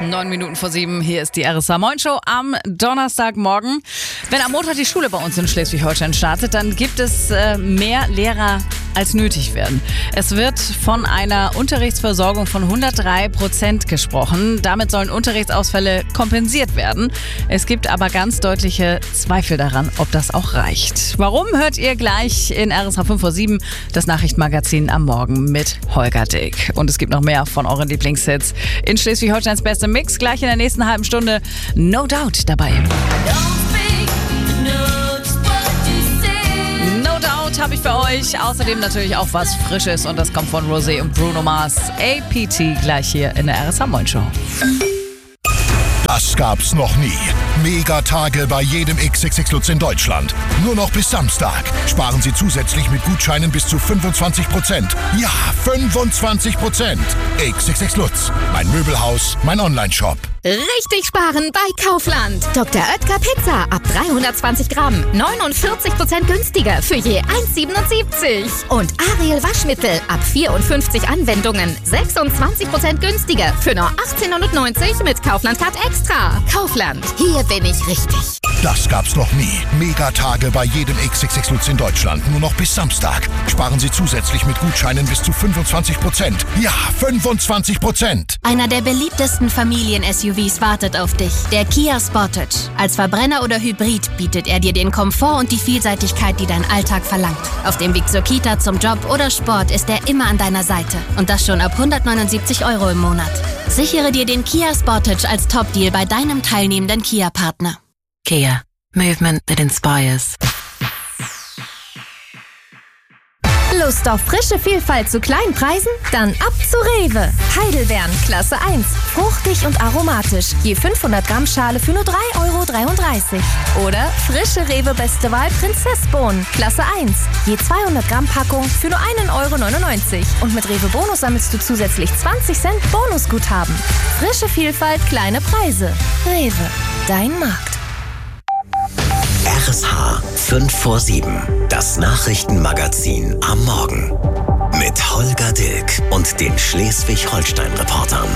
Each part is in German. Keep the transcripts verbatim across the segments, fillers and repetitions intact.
Neun Minuten vor sieben, hier ist die R S A Moin Show am Donnerstagmorgen. Wenn am Montag die Schule bei uns in Schleswig-Holstein startet, dann gibt es äh, mehr Lehrer als nötig werden. Es wird von einer Unterrichtsversorgung von hundertdrei Prozent gesprochen. Damit sollen Unterrichtsausfälle kompensiert werden. Es gibt aber ganz deutliche Zweifel daran, ob das auch reicht. Warum, hört ihr gleich in R S A fünf vor sieben, das Nachrichtenmagazin am Morgen mit Holger Dick. Und es gibt noch mehr von euren Lieblingshits in Schleswig-Holsteins beste Mix. Gleich in der nächsten halben Stunde No Doubt dabei. No Doubt habe ich für euch. Außerdem natürlich auch was Frisches und das kommt von Rosé und Bruno Mars. A P T gleich hier in der R S A Moin Show. Das gab's noch nie. Megatage bei jedem X X X Lutz in Deutschland. Nur noch bis Samstag. Sparen Sie zusätzlich mit Gutscheinen bis zu fünfundzwanzig Prozent. Ja, fünfundzwanzig Prozent. X X X Lutz. Mein Möbelhaus, mein Online-Shop. Richtig sparen bei Kaufland. Doktor Oetker Pizza ab dreihundertzwanzig Gramm. neunundvierzig Prozent günstiger für je eins Komma siebenundsiebzig. Und Ariel Waschmittel ab vierundfünfzig Anwendungen. sechsundzwanzig Prozent günstiger für nur achtzehnhundertneunzig mit Kaufland Card Extra. Kaufland. Hier bin ich richtig. Das gab's noch nie. Megatage bei jedem X X X Lutz in Deutschland. Nur noch bis Samstag. Sparen Sie zusätzlich mit Gutscheinen bis zu fünfundzwanzig Prozent. Ja, fünfundzwanzig Prozent. Einer der beliebtesten Familien-S U Vs wartet auf dich. Der Kia Sportage. Als Verbrenner oder Hybrid bietet er dir den Komfort und die Vielseitigkeit, die dein Alltag verlangt. Auf dem Weg zur Kita, zum Job oder Sport ist er immer an deiner Seite. Und das schon ab hundertneunundsiebzig Euro im Monat. Sichere dir den Kia Sportage als Top-Deal bei deinem teilnehmenden Kia-Partner. Kia. Movement that inspires. Lust auf frische Vielfalt zu kleinen Preisen? Dann ab zu Rewe. Heidelbeeren, Klasse eins. Fruchtig und aromatisch. Je fünfhundert Gramm Schale für nur drei Euro dreiunddreißig. Oder frische Rewe Beste Wahl Prinzessbohnen, Klasse eins. Je zweihundert Gramm Packung für nur ein Euro neunundneunzig. Und mit Rewe Bonus sammelst du zusätzlich zwanzig Cent Bonusguthaben. Frische Vielfalt, kleine Preise. Rewe, dein Markt. R S H fünf vor sieben, das Nachrichtenmagazin am Morgen. Mit Holger Dilk und den Schleswig-Holstein-Reportern.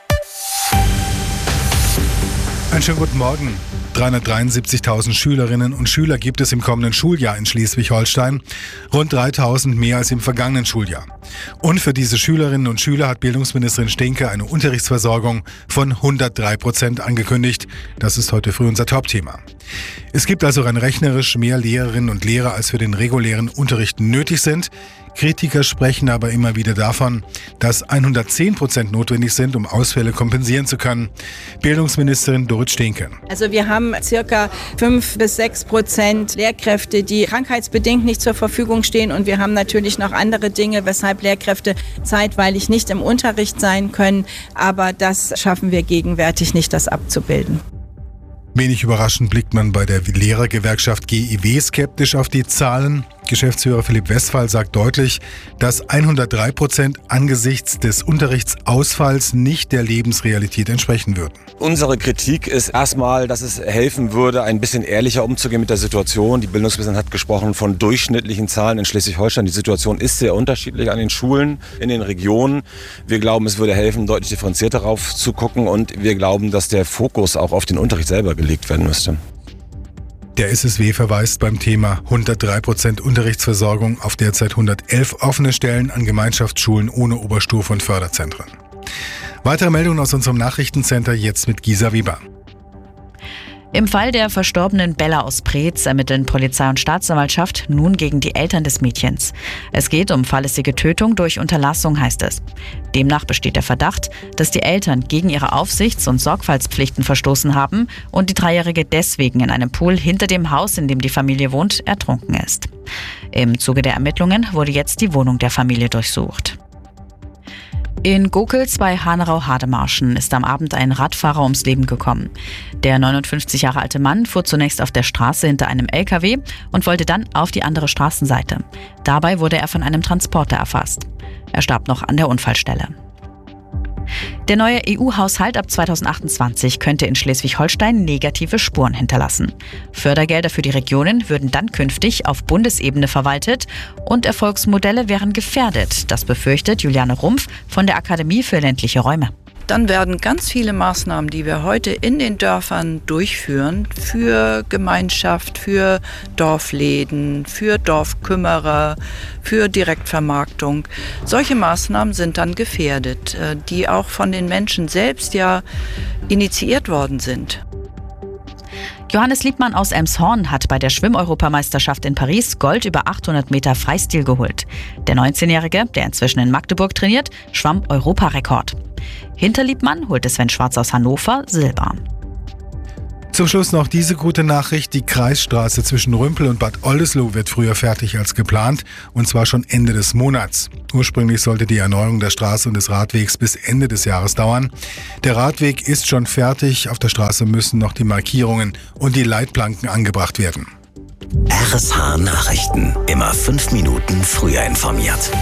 Einen schönen guten Morgen. dreihundertdreiundsiebzigtausend Schülerinnen und Schüler gibt es im kommenden Schuljahr in Schleswig-Holstein. Rund dreitausend mehr als im vergangenen Schuljahr. Und für diese Schülerinnen und Schüler hat Bildungsministerin Stinke eine Unterrichtsversorgung von hundertdrei Prozent angekündigt. Das ist heute früh unser Top-Thema. Es gibt also rein rechnerisch mehr Lehrerinnen und Lehrer, als für den regulären Unterricht nötig sind. Kritiker sprechen aber immer wieder davon, dass hundertzehn Prozent notwendig sind, um Ausfälle kompensieren zu können. Bildungsministerin Dorit Stinke. Also wir haben circa fünf bis sechs Prozent Lehrkräfte, die krankheitsbedingt nicht zur Verfügung stehen. Und wir haben natürlich noch andere Dinge, weshalb Lehrkräfte zeitweilig nicht im Unterricht sein können. Aber das schaffen wir gegenwärtig nicht, das abzubilden. Wenig überraschend blickt man bei der Lehrergewerkschaft G I W skeptisch auf die Zahlen. Geschäftsführer Philipp Westphal sagt deutlich, dass hundertdrei Prozent angesichts des Unterrichtsausfalls nicht der Lebensrealität entsprechen würden. Unsere Kritik ist erstmal, dass es helfen würde, ein bisschen ehrlicher umzugehen mit der Situation. Die Bildungsministerin hat gesprochen von durchschnittlichen Zahlen in Schleswig-Holstein. Die Situation ist sehr unterschiedlich an den Schulen, in den Regionen. Wir glauben, es würde helfen, deutlich differenzierter darauf zu gucken. Und wir glauben, dass der Fokus auch auf den Unterricht selber gelegt werden müsste. Der S S W verweist beim Thema hundertdrei Prozent Unterrichtsversorgung auf derzeit hundertelf offene Stellen an Gemeinschaftsschulen ohne Oberstufe- und Förderzentren. Weitere Meldungen aus unserem Nachrichtencenter jetzt mit Gisa Weber. Im Fall der verstorbenen Bella aus Preetz ermitteln Polizei und Staatsanwaltschaft nun gegen die Eltern des Mädchens. Es geht um fahrlässige Tötung durch Unterlassung, heißt es. Demnach besteht der Verdacht, dass die Eltern gegen ihre Aufsichts- und Sorgfaltspflichten verstoßen haben und die Dreijährige deswegen in einem Pool hinter dem Haus, in dem die Familie wohnt, ertrunken ist. Im Zuge der Ermittlungen wurde jetzt die Wohnung der Familie durchsucht. In Gokels bei Hanerau-Hademarschen ist am Abend ein Radfahrer ums Leben gekommen. Der neunundfünfzig Jahre alte Mann fuhr zunächst auf der Straße hinter einem L K W und wollte dann auf die andere Straßenseite. Dabei wurde er von einem Transporter erfasst. Er starb noch an der Unfallstelle. Der neue E U-Haushalt ab zweitausendachtundzwanzig könnte in Schleswig-Holstein negative Spuren hinterlassen. Fördergelder für die Regionen würden dann künftig auf Bundesebene verwaltet und Erfolgsmodelle wären gefährdet. Das befürchtet Juliane Rumpf von der Akademie für ländliche Räume. dann werden ganz viele Maßnahmen, die wir heute in den Dörfern durchführen, für Gemeinschaft, für Dorfläden, für Dorfkümmerer, für Direktvermarktung, solche Maßnahmen sind dann gefährdet, die auch von den Menschen selbst ja initiiert worden sind. Johannes Liebmann aus Elmshorn hat bei der Schwimm-Europameisterschaft in Paris Gold über achthundert Meter Freistil geholt. Der neunzehnjährige, der inzwischen in Magdeburg trainiert, schwamm Europarekord. Hinter Liebmann holte Sven Schwarz aus Hannover Silber. Zum Schluss noch diese gute Nachricht. Die Kreisstraße zwischen Rümpel und Bad Oldesloe wird früher fertig als geplant, und zwar schon Ende des Monats. Ursprünglich sollte die Erneuerung der Straße und des Radwegs bis Ende des Jahres dauern. Der Radweg ist schon fertig. Auf der Straße müssen noch die Markierungen und die Leitplanken angebracht werden. R S H Nachrichten. Immer fünf Minuten früher informiert.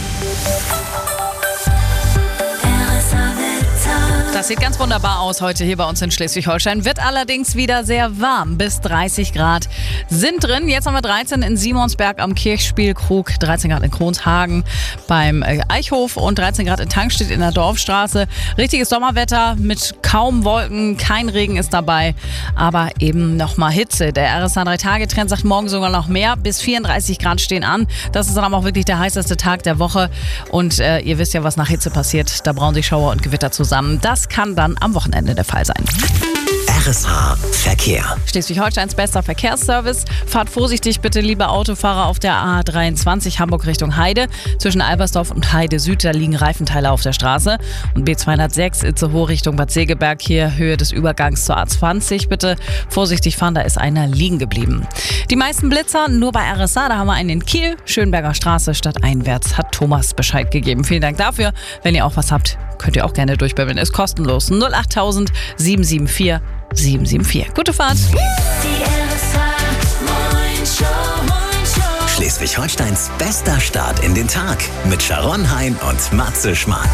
Das sieht ganz wunderbar aus heute hier bei uns in Schleswig-Holstein. Wird allerdings wieder sehr warm. Bis dreißig Grad sind drin. Jetzt haben wir dreizehn in Simonsberg am Kirchspielkrug, dreizehn Grad in Kronshagen beim Eichhof und dreizehn Grad in Tankstedt in der Dorfstraße. Richtiges Sommerwetter mit kaum Wolken, kein Regen ist dabei, aber eben nochmal Hitze. Der R S H drei Tage Trend sagt morgen sogar noch mehr. Bis vierunddreißig Grad stehen an. Das ist dann aber auch wirklich der heißeste Tag der Woche. Und äh, ihr wisst ja, was nach Hitze passiert. Da brauen sich Schauer und Gewitter zusammen. Das kann dann am Wochenende der Fall sein. R S H Verkehr. Schleswig-Holsteins bester Verkehrsservice. Fahrt vorsichtig bitte, liebe Autofahrer, auf der A dreiundzwanzig Hamburg Richtung Heide. Zwischen Albersdorf und Heide Süd, da liegen Reifenteile auf der Straße. Und B zweihundertsechs Itzehoe Richtung Bad Segeberg, hier Höhe des Übergangs zur A zwanzig. Bitte vorsichtig fahren, da ist einer liegen geblieben. Die meisten Blitzer nur bei R S H, da haben wir einen in Kiel, Schönberger Straße stadteinwärts, hat Thomas Bescheid gegeben. Vielen Dank dafür. Wenn ihr auch was habt, könnt ihr auch gerne durchbimmeln. Ist kostenlos. null acht tausend sieben sieben vier sieben sieben vier. Gute Fahrt. Schleswig-Holsteins bester Start in den Tag mit Sharon Hein und Matze Schmark.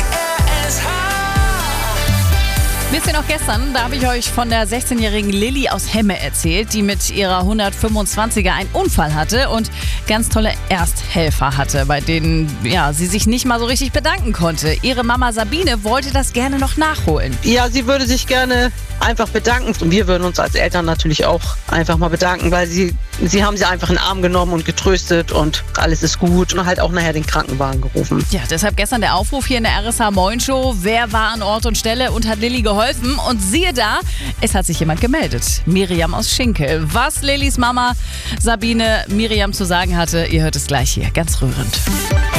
Wisst ihr noch gestern, da habe ich euch von der sechzehnjährigen Lilly aus Hemme erzählt, die mit ihrer hundertfünfundzwanziger einen Unfall hatte und ganz tolle Ersthelfer hatte, bei denen ja, sie sich nicht mal so richtig bedanken konnte. Ihre Mama Sabine wollte das gerne noch nachholen. Ja, sie würde sich gerne einfach bedanken. Und wir würden uns als Eltern natürlich auch einfach mal bedanken, weil sie, sie haben sie einfach in den Arm genommen und getröstet und alles ist gut und halt auch nachher den Krankenwagen gerufen. Ja, deshalb gestern der Aufruf hier in der R S H Moin Show. Wer war an Ort und Stelle und hat Lilly geholfen? Und siehe da, es hat sich jemand gemeldet. Miriam aus Schinkel. Was Lillys Mama Sabine Miriam zu sagen hatte, ihr hört es gleich hier. Ganz rührend.